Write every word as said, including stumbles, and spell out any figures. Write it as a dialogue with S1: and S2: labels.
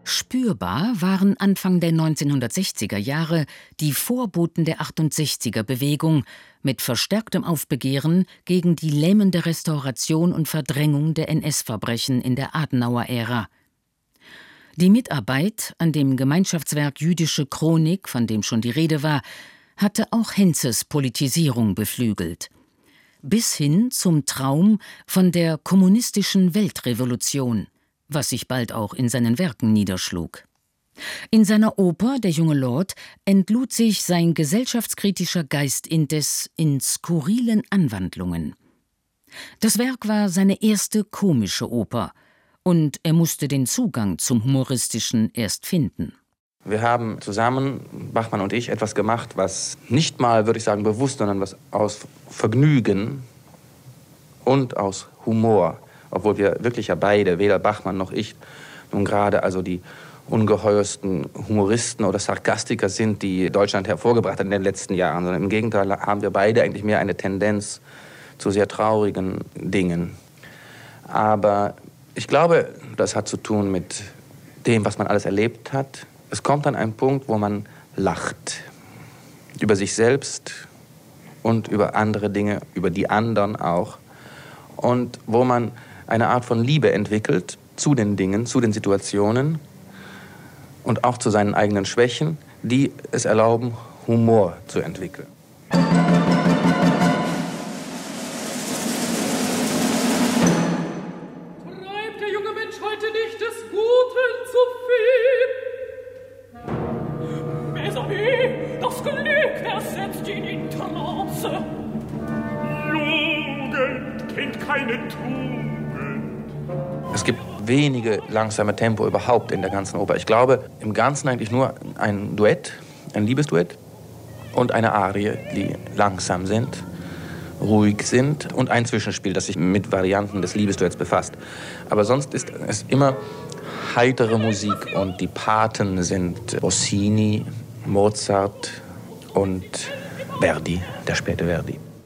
S1: Spürbar waren Anfang der neunzehnhundertsechziger Jahre die Vorboten der achtundsechziger-Bewegung mit verstärktem Aufbegehren gegen die lähmende Restauration und Verdrängung der N S-Verbrechen in der Adenauer-Ära. Die Mitarbeit an dem Gemeinschaftswerk Jüdische Chronik, von dem schon die Rede war, hatte auch Henzes Politisierung beflügelt. Bis hin zum Traum von der kommunistischen Weltrevolution, was sich bald auch in seinen Werken niederschlug. In seiner Oper »Der junge Lord« entlud sich sein gesellschaftskritischer Geist indes in skurrilen Anwandlungen. Das Werk war seine erste komische Oper, und er musste den Zugang zum Humoristischen erst finden.
S2: Wir haben zusammen, Bachmann und ich, etwas gemacht, was nicht mal, würde ich sagen, bewusst, sondern was aus Vergnügen und aus Humor, obwohl wir wirklich ja beide, weder Bachmann noch ich, nun gerade also die ungeheuersten Humoristen oder Sarkastiker sind, die Deutschland hervorgebracht hat in den letzten Jahren, sondern im Gegenteil haben wir beide eigentlich mehr eine Tendenz zu sehr traurigen Dingen. Aber ich glaube, das hat zu tun mit dem, was man alles erlebt hat. Es kommt an einen Punkt, wo man lacht. Über sich selbst und über andere Dinge, über die anderen auch. Und wo man eine Art von Liebe entwickelt zu den Dingen, zu den Situationen und auch zu seinen eigenen Schwächen, die es erlauben, Humor zu entwickeln.
S3: Treibt der junge Mensch heute nicht des Guten zu viel? Mais ami, das Glück ersetzt ihn in Trance. Jugend kennt keine Tugend.
S2: Es gibt wenige langsame Tempo überhaupt in der ganzen Oper. Ich glaube, im Ganzen eigentlich nur ein Duett, ein Liebesduett und eine Arie, die langsam sind, ruhig sind und ein Zwischenspiel, das sich mit Varianten des Liebesduetts befasst. Aber sonst ist es immer heitere Musik und die Paten sind Rossini, Mozart und Verdi, der späte Verdi.